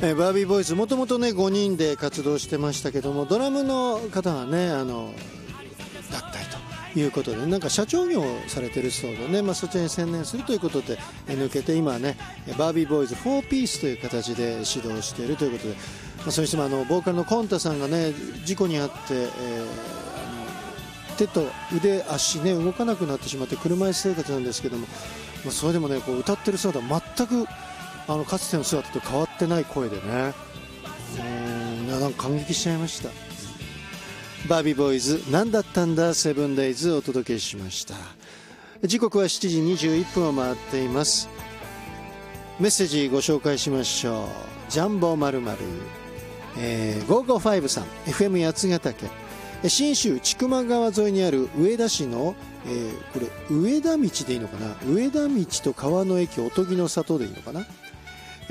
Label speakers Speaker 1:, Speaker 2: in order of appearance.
Speaker 1: バービーボーイズもともとね5人で活動してましたけども、ドラムの方がね脱退ということで、なんか社長業をされてるそうでね、そちらに専念するということで抜けて、今はねバービーボーイズ4ピースという形で指導しているということで、それにしてもボーカルのコンタさんがね事故に遭って、手と腕足ね動かなくなってしまって車椅子生活なんですけども、それでもねこう歌ってる姿は全くかつての姿と変わってない声でね、なんか感激しちゃいました。バービーボーイズなんだったんだセブンデイズお届けしました。時刻は7時21分を回っています。メッセージご紹介しましょう。ジャンボ〇〇、555さん FM 八ヶ岳、信州千曲川沿いにある上田市の、これ上田道でいいのかな、上田道と川の駅おとぎの里でいいのかな、